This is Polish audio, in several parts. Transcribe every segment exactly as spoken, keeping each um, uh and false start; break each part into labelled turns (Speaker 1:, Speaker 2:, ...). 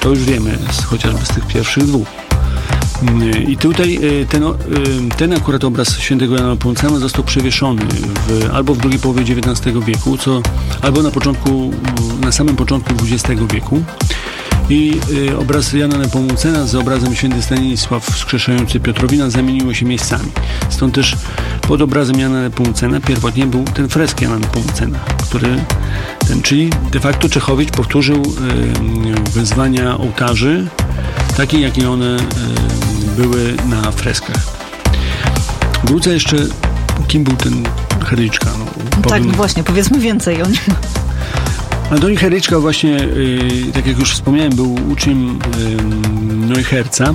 Speaker 1: To już wiemy, z, chociażby z tych pierwszych dwóch. I tutaj ten, ten akurat obraz świętego Jana Nepomucena został przewieszony w, albo w drugiej połowie dziewiętnastego wieku, co, albo na początku, na samym początku dwudziestego wieku. I y, obraz Jana Nepomucena z obrazem święty Stanisław wskrzeszający Piotrowina zamieniły się miejscami. Stąd też pod obrazem Jana Nepomucena pierwotnie był ten fresk Jana Nepomucena, który ten, czyli de facto Czechowicz powtórzył y, wezwania ołtarzy, takie jakie one y, były na freskach. Wrócę jeszcze, kim był ten Herliczka. No,
Speaker 2: powiem... Tak, właśnie, powiedzmy więcej o nim.
Speaker 1: Antoni Herliczka właśnie, yy, tak jak już wspomniałem, był uczniem yy, Neucherza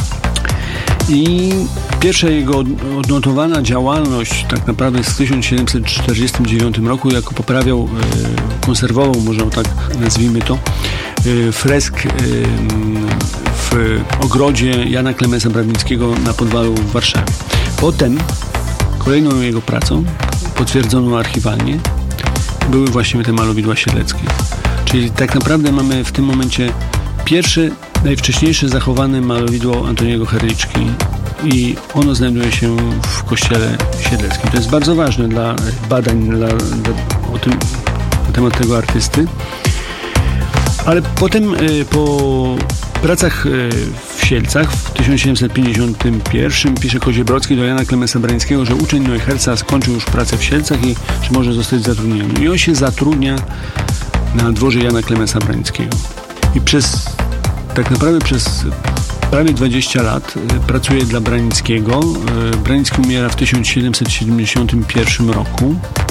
Speaker 1: i pierwsza jego odnotowana działalność tak naprawdę jest w tysiąc siedemset czterdziestym dziewiątym roku, jako poprawiał, yy, konserwował, może tak nazwijmy to, yy, fresk yy, w ogrodzie Jana Klemensa Brawnickiego na Podwalu w Warszawie. Potem kolejną jego pracą, potwierdzoną archiwalnie, były właśnie te malowidła siedleckie. Czyli tak naprawdę mamy w tym momencie pierwsze, najwcześniejsze zachowane malowidło Antoniego Herliczki i ono znajduje się w kościele siedleckim. To jest bardzo ważne dla badań dla, dla, o tym, na temat tego artysty. Ale potem po pracach w Sielcach w tysiąc siedemset pięćdziesiątym pierwszym pisze Koziebrodzki do Jana Klemensa Brawnickiego, że uczeń Neucherza skończył już pracę w Sielcach i że może zostać zatrudniony. I on się zatrudnia na dworze Jana Klemensa Brawnickiego. I przez, tak naprawdę przez prawie dwadzieścia lat pracuje dla Brawnickiego. Brawnicki umiera w tysiąc siedemset siedemdziesiątym pierwszym roku.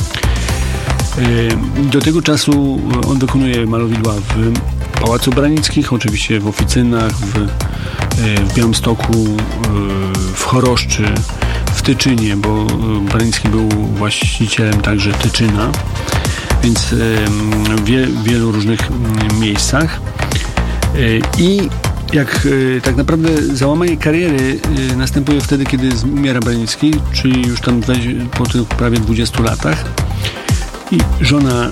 Speaker 1: Do tego czasu on wykonuje malowidła w Pałacu Branickich, oczywiście w oficynach, w, w Białymstoku, w Choroszczy, w Tyczynie, bo Branicki był właścicielem także Tyczyna, więc w wie, wielu różnych miejscach. I jak tak naprawdę załamanie kariery następuje wtedy, kiedy umiera Branicki, czyli już tam po tych prawie dwudziestu latach. I żona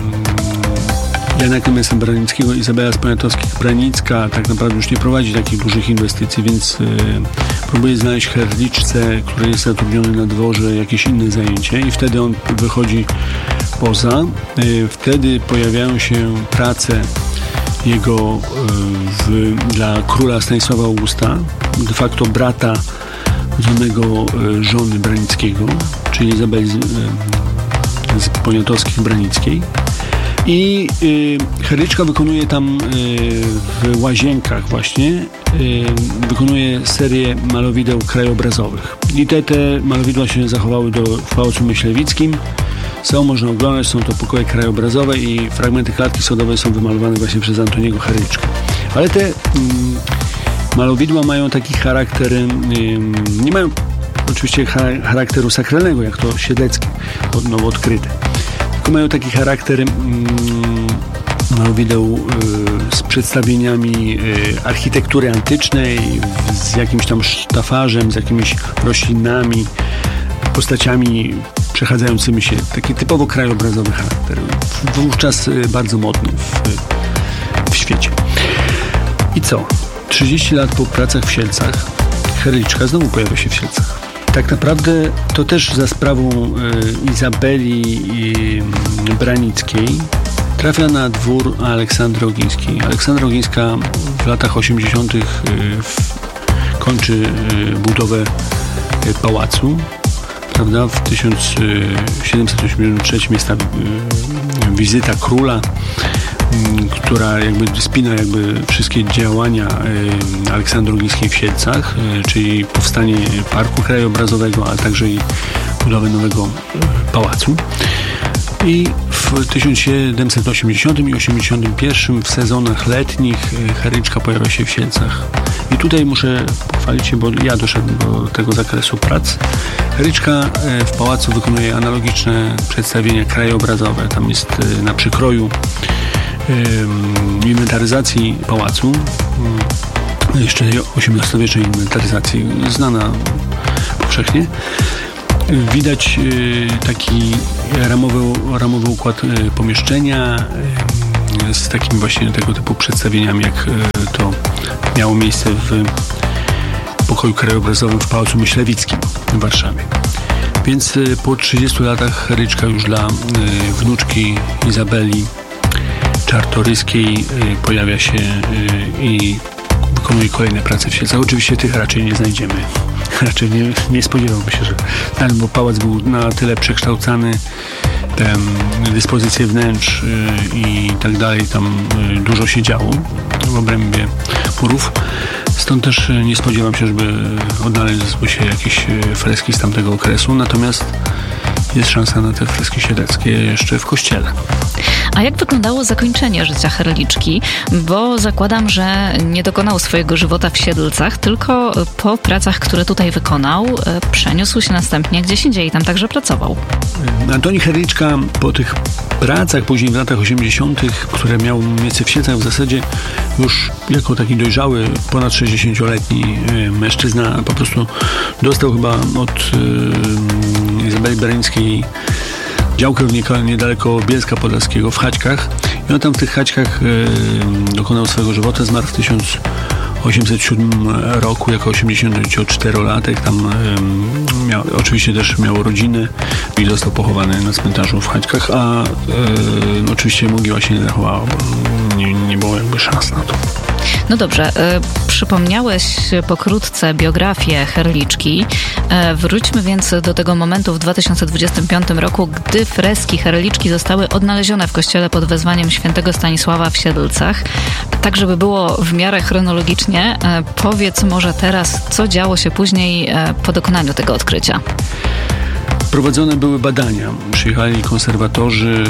Speaker 1: Jana Klemensa Brawnickiego, Izabela z Poniatowskich-Branicka, tak naprawdę już nie prowadzi takich dużych inwestycji, więc y, próbuje znaleźć Herliczce, który jest zatrudniony na dworze, jakieś inne zajęcie i wtedy on wychodzi poza. Y, wtedy pojawiają się prace jego y, w, dla króla Stanisława Augusta, de facto brata żonego y, żony Branickiego, czyli Izabeli z, y, z Poniatowskich-Branickiej. I y, Herliczka wykonuje tam y, w Łazienkach właśnie y, wykonuje serię malowideł krajobrazowych. I te, te malowidła się zachowały do, w Pałacu Myślewickim. Są, można oglądać, są to pokoje krajobrazowe i fragmenty klatki sodowej są wymalowane właśnie przez Antoniego Herliczkę. Ale te y, malowidła mają taki charakter, y, nie mają oczywiście charakteru sakralnego, jak to siedleckie, nowo odkryte. Tylko mają taki charakter mm, malowideł y, z przedstawieniami y, architektury antycznej, z jakimś tam sztafarzem, z jakimiś roślinami, postaciami przechadzającymi się. Taki typowo krajobrazowy charakter. Wówczas y, bardzo modny w, w świecie. I co? trzydzieści lat po pracach w Sielcach Herliczka znowu pojawia się w Sielcach. Tak naprawdę to też za sprawą y, Izabeli y, Branickiej trafia na dwór Aleksandry Ogińskiej. Aleksandra Ogińska w latach osiemdziesiątych y, w, kończy y, budowę y, pałacu. Prawda? W tysiąc siedemset osiemdziesiątym trzecim jest ta y, wizyta króla, która jakby spina jakby wszystkie działania y, Aleksandry Ogińskiej w Sielcach, y, czyli powstanie parku krajobrazowego, ale także i budowę nowego y, pałacu. I w tysiąc siedemset osiemdziesiątym i osiemdziesiątym pierwszym w sezonach letnich y, Herliczka pojawia się w Sielcach. I tutaj muszę pochwalić się, bo ja doszedłem do tego zakresu prac. Herliczka y, w pałacu wykonuje analogiczne przedstawienia krajobrazowe. Tam jest y, na przykroju inwentaryzacji pałacu, jeszcze osiemnastowiecznej inwentaryzacji, znana powszechnie. Widać taki ramowy, ramowy układ pomieszczenia, z takimi właśnie tego typu przedstawieniami, jak to miało miejsce w pokoju krajobrazowym w Pałacu Myślewickim w Warszawie. Więc po trzydziestu latach Herliczka już dla wnuczki Izabeli Czartoryskiej pojawia się i wykonuje kolejne prace w Siedlcach. Oczywiście tych raczej nie znajdziemy. Raczej nie, nie spodziewałbym się, że tak, bo pałac był na tyle przekształcany, te dyspozycje wnętrz i tak dalej, tam dużo się działo w obrębie murów. Stąd też nie spodziewam się, żeby odnalazły się jakieś freski z tamtego okresu, natomiast jest szansa na te freski siedleckie jeszcze w kościele.
Speaker 2: A jak wyglądało zakończenie życia Herliczki? Bo zakładam, że nie dokonał swojego żywota w Siedlcach, tylko po pracach, które tutaj wykonał, przeniósł się następnie gdzieś indziej i tam także pracował.
Speaker 1: Antoni Herliczka po tych pracach później w latach osiemdziesiątych, które miały miejsce w Siedlcach, w zasadzie już jako taki dojrzały, ponad sześćdziesięcioletni mężczyzna po prostu dostał chyba od Izabeli Bereńskiej działkę niedaleko Bielska Podlaskiego w Chaćkach i on tam w tych Chaćkach dokonał swojego żywota, zmarł w tysiąc osiemset siódmym roku jako osiemdziesięcioczterolatek. Tam miał, oczywiście też miał rodzinę i został pochowany na cmentarzu w Chaćkach, a no, oczywiście mogiła się nie zachowała, bo nie, nie było jakby szans na to.
Speaker 2: No dobrze, y, przypomniałeś pokrótce biografię Herliczki. Y, wróćmy więc do tego momentu w dwa tysiące dwudziestym piątym roku, gdy freski Herliczki zostały odnalezione w kościele pod wezwaniem świętego Stanisława w Siedlcach. Tak, żeby było w miarę chronologicznie, y, powiedz może teraz, co działo się później y, po dokonaniu tego odkrycia.
Speaker 1: Prowadzone były badania. Przyjechali konserwatorzy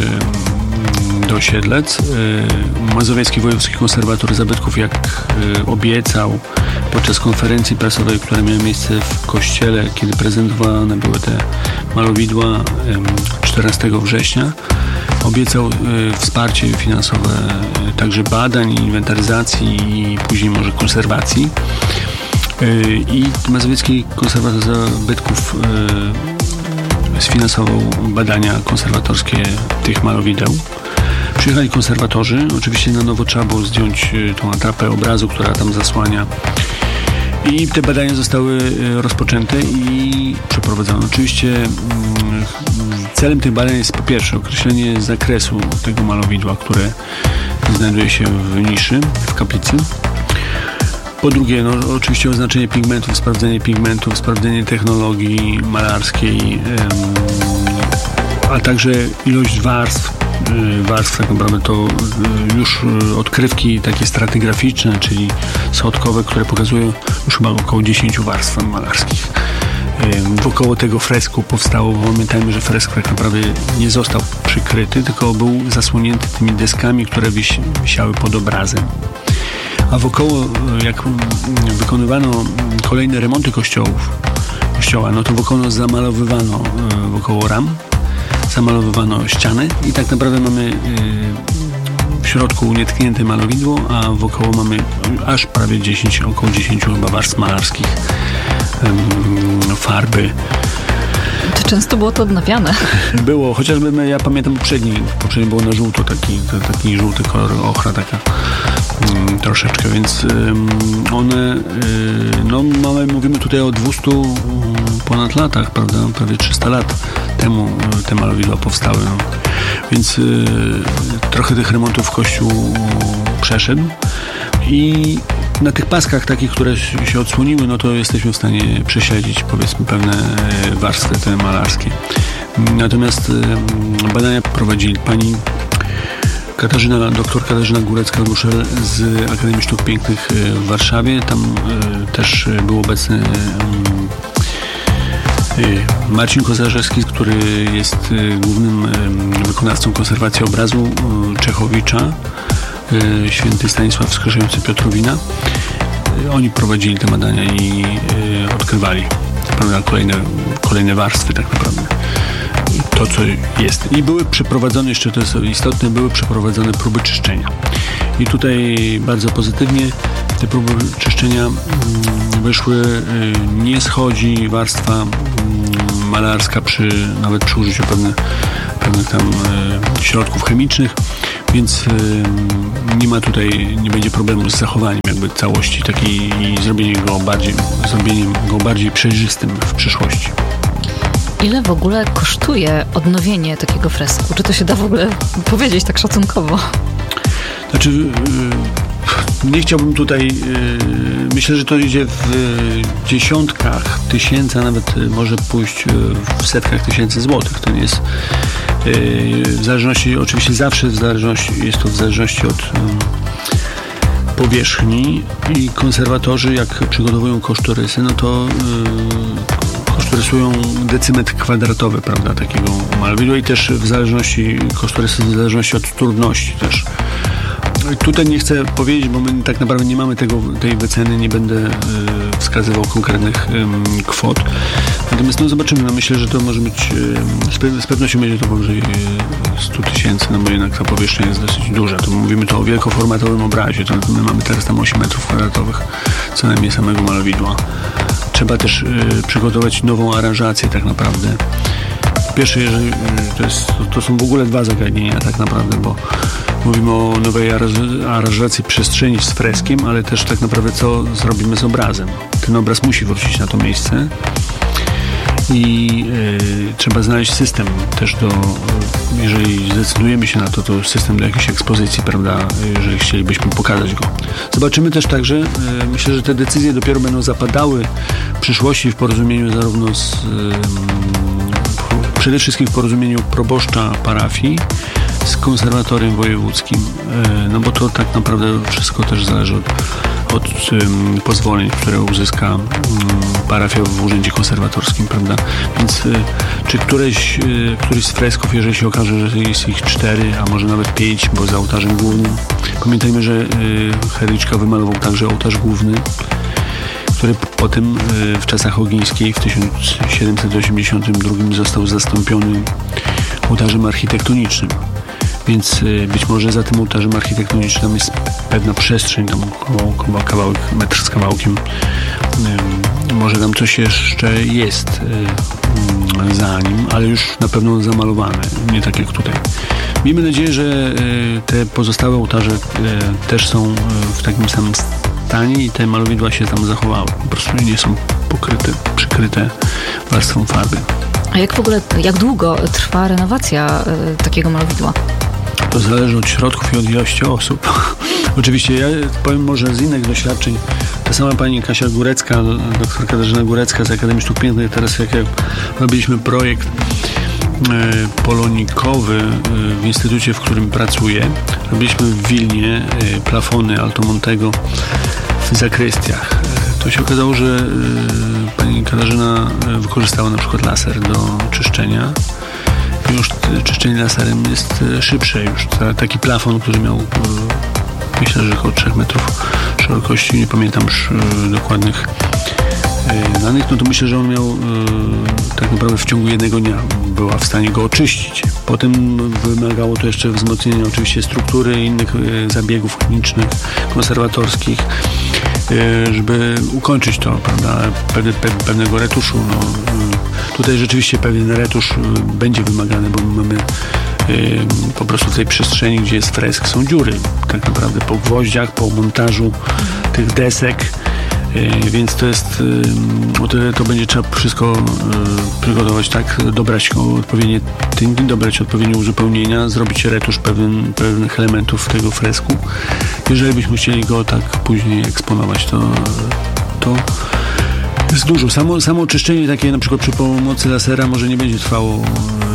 Speaker 1: do Siedlec. Mazowiecki Wojewódzki Konserwator Zabytków, jak obiecał podczas konferencji prasowej, która miała miejsce w kościele, kiedy prezentowane były te malowidła czternastego września, obiecał wsparcie finansowe także badań, inwentaryzacji i później może konserwacji. I Mazowiecki Konserwator Zabytków sfinansował badania konserwatorskie tych malowideł. Przyjechali konserwatorzy. Oczywiście na nowo trzeba było zdjąć tą atrapę obrazu, która tam zasłania. I te badania zostały rozpoczęte i przeprowadzone. Oczywiście celem tych badań jest po pierwsze określenie zakresu tego malowidła, które znajduje się w niszy, w kaplicy. Po drugie, no, oczywiście oznaczenie pigmentów, sprawdzenie pigmentów, sprawdzenie technologii malarskiej, a także ilość warstw. warstw, tak naprawdę to już odkrywki takie stratygraficzne, czyli schodkowe, które pokazują już chyba około dziesięciu warstw malarskich. Wokoło tego fresku powstało, bo pamiętajmy, że fresk tak naprawdę nie został przykryty, tylko był zasłonięty tymi deskami, które wisi, wisiały pod obrazem. A wokoło, jak wykonywano kolejne remonty kościołów, kościoła, no to wokoło zamalowywano wokoło ram, zamalowywano ściany i tak naprawdę mamy w środku nietknięte malowidło, a wokoło mamy aż prawie dziesięć, około dziesięciu chyba warstw malarskich, farby.
Speaker 2: To często było to odnawiane.
Speaker 1: Było, chociażby ja pamiętam poprzedni, poprzedni było na żółto, taki, taki żółty kolor, ochra taka um, troszeczkę, więc um, one, y, no mamy, mówimy tutaj o dwustu ponad latach, prawda, prawie trzysta lat temu te malowidła powstały, no. Więc y, trochę tych remontów Kościół przeszedł i na tych paskach takich, które się odsłoniły, no to jesteśmy w stanie prześledzić, powiedzmy, pewne warstwy te malarskie. Natomiast badania prowadzili pani Katarzyna, doktor Katarzyna Górecka-Guszel z Akademii Sztuk Pięknych w Warszawie. Tam też był obecny Marcin Kozarzewski, który jest głównym wykonawcą konserwacji obrazu Czechowicza, święty Stanisław Wskrzeszający Piotrowina. Oni prowadzili te badania i odkrywali, prawda, kolejne, kolejne warstwy tak naprawdę. To, co jest. I były przeprowadzone, jeszcze to jest istotne, były przeprowadzone próby czyszczenia. I tutaj bardzo pozytywnie te próby czyszczenia wyszły. Nie schodzi warstwa malarska przy, nawet przy użyciu pewne pewnych tam środków chemicznych, więc nie ma tutaj, nie będzie problemu z zachowaniem jakby całości takiej i zrobieniem go bardziej, zrobieniem go bardziej przejrzystym w przyszłości.
Speaker 2: Ile w ogóle kosztuje odnowienie takiego fresku? Czy to się da w ogóle powiedzieć tak szacunkowo?
Speaker 1: Znaczy, nie chciałbym tutaj, myślę, że to idzie w dziesiątkach tysięcy, a nawet może pójść w setkach tysięcy złotych. To nie jest w zależności, oczywiście zawsze w zależności, jest to w zależności od powierzchni i konserwatorzy, jak przygotowują kosztorysy, no to kosztorysują decymetr kwadratowy, prawda, takiego malowidła i też w zależności, kosztorysy w zależności od trudności też. Tutaj nie chcę powiedzieć, bo my tak naprawdę nie mamy tego, tej wyceny, nie będę y, wskazywał konkretnych y, kwot. Natomiast no zobaczymy, no myślę, że to może być, y, z, pe- z pewnością będzie to powyżej y, sto tysięcy, no bo jednak ta powierzchnia jest dosyć duża. To mówimy to o wielkoformatowym obrazie, to my mamy teraz tam osiem metrów kwadratowych co najmniej samego malowidła. Trzeba też y, przygotować nową aranżację tak naprawdę. Po pierwsze, jeżeli, y, to, jest, to, to są w ogóle dwa zagadnienia tak naprawdę, bo mówimy o nowej aranżacji przestrzeni z freskiem, ale też tak naprawdę co zrobimy z obrazem. Ten obraz musi wrócić na to miejsce i y, trzeba znaleźć system też do, jeżeli zdecydujemy się na to, to system do jakiejś ekspozycji, prawda, jeżeli chcielibyśmy pokazać go. Zobaczymy też także, y, myślę, że te decyzje dopiero będą zapadały w przyszłości w porozumieniu zarówno z y, przede wszystkim w porozumieniu proboszcza parafii z konserwatorem wojewódzkim, no bo to tak naprawdę wszystko też zależy od, od um, pozwoleń, które uzyska um, parafia w urzędzie konserwatorskim, prawda? Więc y, czy któreś, y, któryś z fresków, jeżeli się okaże, że jest ich cztery, a może nawet pięć, bo za ołtarzem głównym. Pamiętajmy, że y, Herliczka wymalował także ołtarz główny, który potem y, w czasach Ogińskiej w tysiąc siedemset osiemdziesiątym drugim został zastąpiony ołtarzem architektonicznym. Więc y, być może za tym ołtarzem architektonicznym jest pewna przestrzeń, tam około kawałek, metr z kawałkiem. Y, może tam coś jeszcze jest y, y, za nim, ale już na pewno zamalowane, nie tak jak tutaj. Miejmy nadzieję, że y, te pozostałe ołtarze y, też są y, w takim samym stanie i te malowidła się tam zachowały. Po prostu nie są pokryte, przykryte warstwą farby.
Speaker 2: A jak w ogóle, jak długo trwa renowacja y, takiego malowidła?
Speaker 1: To zależy od środków i od ilości osób. Oczywiście ja powiem może z innych doświadczeń. Ta sama pani Kasia Górecka, doktor Katarzyna Górecka z Akademii Sztuk Pięknych, teraz jak robiliśmy projekt e, polonikowy e, w instytucie, w którym pracuję, robiliśmy w Wilnie e, plafony Altomontego w zakrystiach. E, to się okazało, że e, pani Katarzyna wykorzystała na przykład laser do czyszczenia. Już czyszczenie laserem jest szybsze już. Taki plafon, który miał myślę, że około trzech metrów szerokości, nie pamiętam już dokładnych danych, no to myślę, że on miał tak naprawdę w ciągu jednego dnia była w stanie go oczyścić. Potem wymagało to jeszcze wzmocnienia oczywiście struktury i innych zabiegów klinicznych, konserwatorskich, żeby ukończyć to, prawda, Pe- pe- pewnego retuszu. No, tutaj rzeczywiście pewien retusz będzie wymagany, bo my mamy po prostu w tej przestrzeni, gdzie jest fresk, są dziury tak naprawdę po gwoździach, po montażu tych desek, więc to jest o tyle to będzie trzeba wszystko przygotować tak, dobrać odpowiednie tynki, dobrać odpowiednie uzupełnienia, zrobić retusz pewien, pewnych elementów tego fresku. Jeżeli byśmy chcieli go tak później eksponować, to to jest dużo. Samo, samo czyszczenie takie na przykład przy pomocy lasera może nie będzie trwało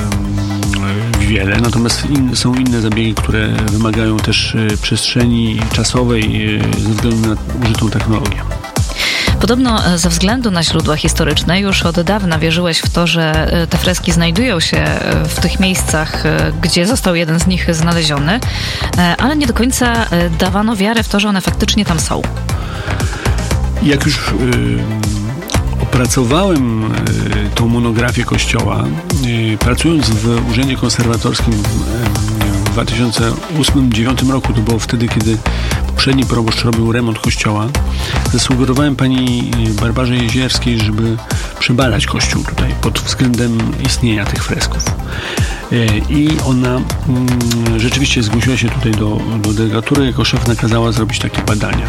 Speaker 1: wiele, natomiast in, są inne zabiegi, które wymagają też y, przestrzeni czasowej y, ze względu na użytą technologię.
Speaker 2: Podobno ze względu na źródła historyczne już od dawna wierzyłeś w to, że te freski znajdują się w tych miejscach, gdzie został jeden z nich znaleziony, ale nie do końca dawano wiarę w to, że one faktycznie tam są.
Speaker 1: Jak już y, opracowałem y, tą monografię kościoła, y, pracując w Urzędzie Konserwatorskim w, w dwa tysiące ósmym do dwa tysiące dziewiątym roku, to było wtedy, kiedy poprzedni proboszcz robił remont kościoła, zasugerowałem pani Barbarze Jezierskiej, żeby przebadać kościół tutaj pod względem istnienia tych fresków. I ona mm, rzeczywiście zgłosiła się tutaj do, do delegatury, jako szef nakazała zrobić takie badania.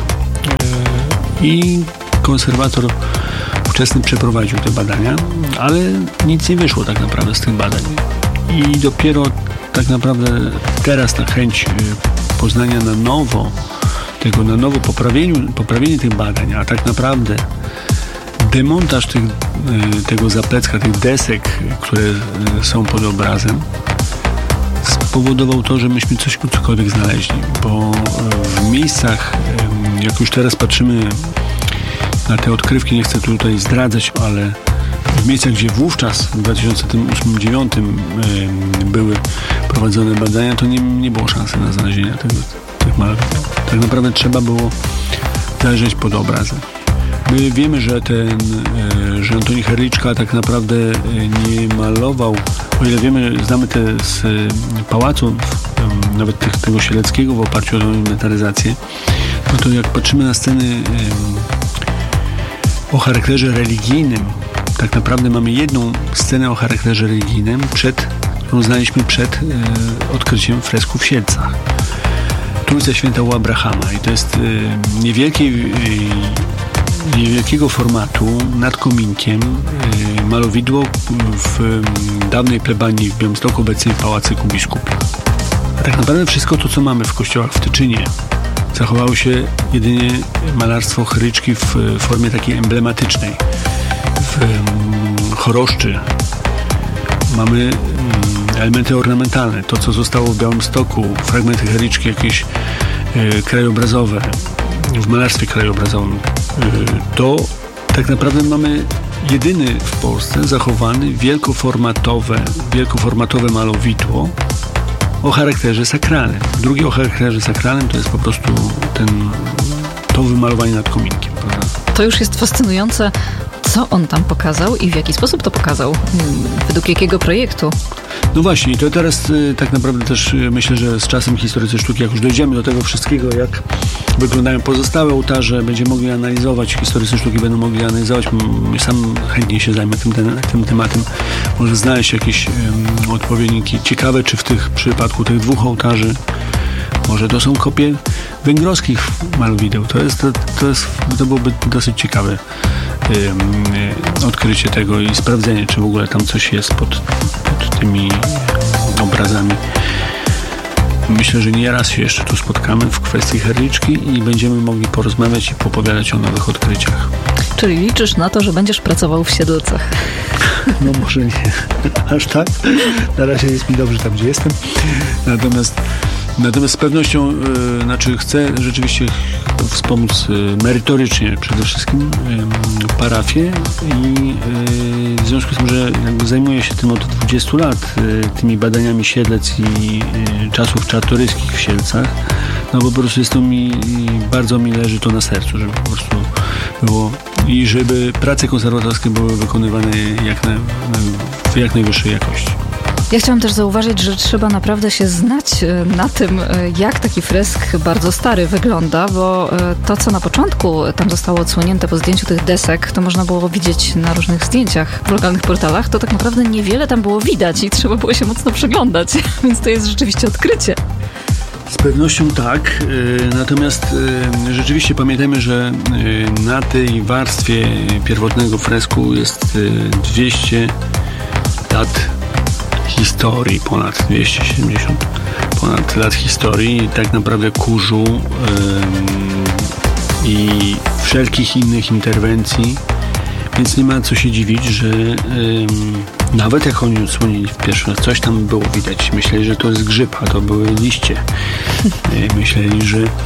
Speaker 1: I konserwator ówczesny przeprowadził te badania, ale nic nie wyszło tak naprawdę z tych badań. I dopiero tak naprawdę teraz ta chęć poznania na nowo, tego na nowo poprawieniu, poprawienie tych badań, a tak naprawdę demontaż tych, tego zaplecka, tych desek, które są pod obrazem, spowodował to, że myśmy coś cokolwiek znaleźli, bo w miejscach, jak już teraz patrzymy na te odkrywki, nie chcę tutaj zdradzać, ale w miejscach, gdzie wówczas w dwa tysiące ósmym do dwa tysiące dziewiątym były prowadzone badania, to nie, nie było szansy na znalezienie tego, tych malowidł. Tak naprawdę trzeba było zajrzeć pod obrazem. My wiemy, że ten, że Antoni Herliczka tak naprawdę nie malował, o ile wiemy, znamy te z pałacu, nawet tych, tego Sieleckiego w oparciu o inwentaryzację, no to jak patrzymy na sceny o charakterze religijnym, tak naprawdę mamy jedną scenę o charakterze religijnym, przed, którą znaliśmy przed odkryciem fresku w Sielcach. Trójca Święta u Abrahama i to jest niewielkiej niewielkiego formatu, nad kominkiem, malowidło w dawnej plebanii w Białymstoku, obecnie w Pałacyku Biskupa. A tak naprawdę wszystko to, co mamy w kościołach w Tyczynie, zachowało się jedynie malarstwo Herliczki w formie takiej emblematycznej. W choroszczy mamy elementy ornamentalne, to, co zostało w Białymstoku, fragmenty Herliczki jakieś krajobrazowe, w malarstwie krajobrazowym, to tak naprawdę mamy jedyny w Polsce zachowany wielkoformatowe, wielkoformatowe malowidło o charakterze sakralnym. Drugie o charakterze sakralnym to jest po prostu ten, to wymalowanie nad kominkiem. Prawda?
Speaker 2: To już jest fascynujące, co on tam pokazał i w jaki sposób to pokazał, według jakiego projektu.
Speaker 1: No właśnie, to teraz y, tak naprawdę też y, myślę, że z czasem historycy sztuki, jak już dojdziemy do tego wszystkiego, jak wyglądają pozostałe ołtarze, będziemy mogli analizować, historycy sztuki będą mogli analizować, m, sam chętnie się zajmę tym, ten, tym tematem, może znaleźć jakieś y, odpowiedniki ciekawe, czy w tych w przypadku tych dwóch ołtarzy może to są kopie węgrowskich malowideł. To jest, to, to jest, to byłoby dosyć ciekawe y, y, odkrycie tego i sprawdzenie, czy w ogóle tam coś jest pod, pod tymi obrazami. Myślę, że nie raz się jeszcze tu spotkamy w kwestii Herliczki i będziemy mogli porozmawiać i popowiadać o nowych odkryciach.
Speaker 2: Czyli liczysz na to, że będziesz pracował w Siedlcach?
Speaker 1: No może nie aż tak. Na razie jest mi dobrze tam, gdzie jestem. Natomiast Natomiast z pewnością, y, znaczy chcę rzeczywiście wspomóc y, merytorycznie przede wszystkim y, parafię i y, w związku z tym, że jakby zajmuję się tym od dwudziestu lat, y, tymi badaniami Siedlec i y, czasów czartoryskich w Sielcach, no po prostu jest to mi, bardzo mi leży to na sercu, żeby po prostu było i żeby prace konserwatorskie były wykonywane jak na, w jak najwyższej jakości.
Speaker 2: Ja chciałam też zauważyć, że trzeba naprawdę się znać na tym, jak taki fresk bardzo stary wygląda, bo to, co na początku tam zostało odsłonięte po zdjęciu tych desek, to można było widzieć na różnych zdjęciach w lokalnych portalach, to tak naprawdę niewiele tam było widać i trzeba było się mocno przyglądać, więc to jest rzeczywiście odkrycie.
Speaker 1: Z pewnością tak, natomiast rzeczywiście pamiętajmy, że na tej warstwie pierwotnego fresku jest dwieście lat historii, ponad dwieście siedemdziesiąt ponad lat historii i tak naprawdę kurzu ym, i wszelkich innych interwencji, więc nie ma co się dziwić, że ym, nawet jak oni odsłonili w pierwszy raz, coś tam było widać. Myśleli, że to jest grzyb, a to były liście. Myśleli, że yy,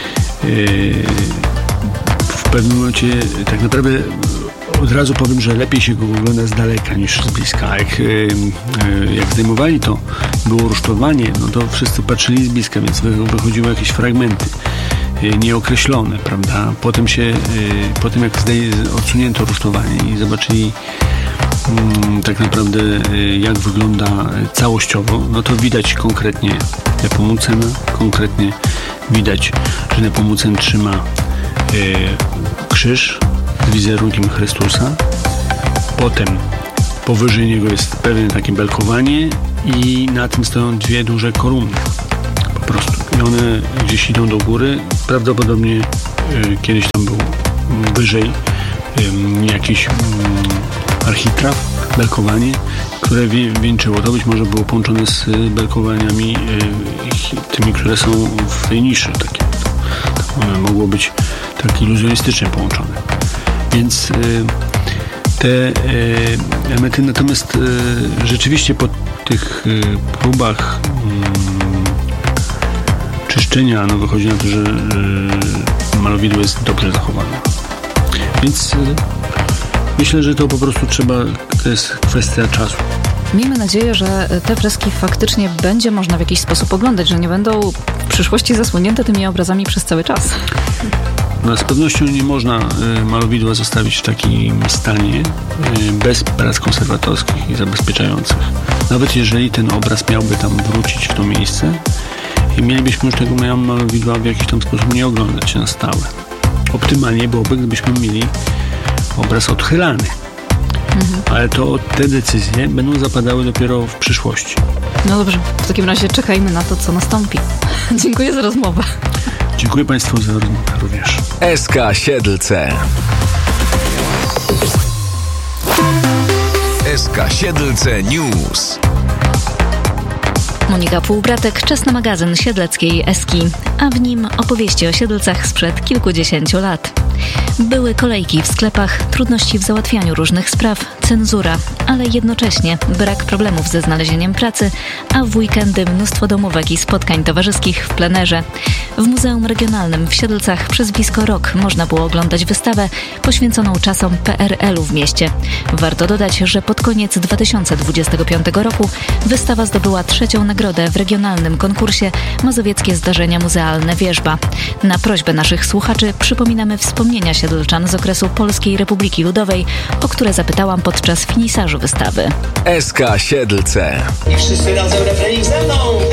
Speaker 1: w pewnym momencie tak naprawdę od razu powiem, że lepiej się go ogląda z daleka niż z bliska. Jak, jak zdejmowali to, było rusztowanie, no to wszyscy patrzyli z bliska, więc wychodziły jakieś fragmenty nieokreślone, prawda? Potem się, potem jak odsunięto rusztowanie i zobaczyli tak naprawdę jak wygląda całościowo, no to widać konkretnie Nepomucena, konkretnie widać, że Nepomucen trzyma krzyż z wizerunkiem Chrystusa. Potem powyżej niego jest pewne takie belkowanie i na tym stoją dwie duże kolumny. Po prostu. I one gdzieś idą do góry. Prawdopodobnie y, kiedyś tam był wyżej y, jakiś y, architraw, belkowanie, które wie, wieńczyło. To być może było połączone z belkowaniami y, tymi, które są w tej niszy. Takie. To, to mogło być tak iluzjonistycznie połączone. Więc y, te y, elementy, natomiast y, rzeczywiście po tych y, próbach y, czyszczenia, no wychodzi na to, że y, malowidło jest dobrze zachowane. Więc y, myślę, że to po prostu trzeba, to jest kwestia czasu.
Speaker 2: Miejmy nadzieję, że te freski faktycznie będzie można w jakiś sposób oglądać, że nie będą w przyszłości zasłonięte tymi obrazami przez cały czas.
Speaker 1: No, z pewnością nie można y, malowidła zostawić w takim stanie y, bez prac konserwatorskich i zabezpieczających. Nawet jeżeli ten obraz miałby tam wrócić w to miejsce, i mielibyśmy już tego malowidła w jakiś tam sposób nie oglądać na stałe. Optymalnie byłoby, gdybyśmy mieli obraz odchylany. Mhm. Ale to te decyzje będą zapadały dopiero w przyszłości.
Speaker 2: No dobrze, w takim razie czekajmy na to, co nastąpi. Dziękuję za rozmowę.
Speaker 1: Dziękuję Państwu za rozmowę również.
Speaker 3: S K Siedlce. S K Siedlce News.
Speaker 2: Monika Półbratek, czas na magazyn siedleckiej Eski, a w nim opowieści o Siedlcach sprzed kilkudziesięciu lat. Były kolejki w sklepach, trudności w załatwianiu różnych spraw, cenzura, ale jednocześnie brak problemów ze znalezieniem pracy, a w weekendy mnóstwo domówek i spotkań towarzyskich w plenerze. W Muzeum Regionalnym w Siedlcach przez blisko rok można było oglądać wystawę poświęconą czasom P R L-u w mieście. Warto dodać, że pod koniec dwa tysiące dwudziestego piątego roku wystawa zdobyła trzecią nagrodę w regionalnym konkursie Mazowieckie Zdarzenia Muzealne Wierzba. Na prośbę naszych słuchaczy przypominamy wspomnienia siedlczan z okresu Polskiej Republiki Ludowej, o które zapytałam podczas finisażu wystawy.
Speaker 3: S K Siedlce.
Speaker 4: I wszyscy razem refrenik ze mną.